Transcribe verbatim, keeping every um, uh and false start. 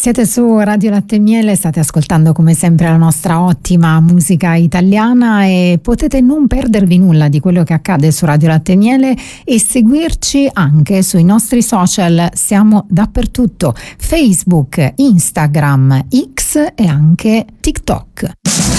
Siete su Radio Latte e Miele, state ascoltando come sempre la nostra ottima musica italiana e potete non perdervi nulla di quello che accade su Radio Latte e Miele e seguirci anche sui nostri social. Siamo dappertutto: Facebook, Instagram, X e anche TikTok.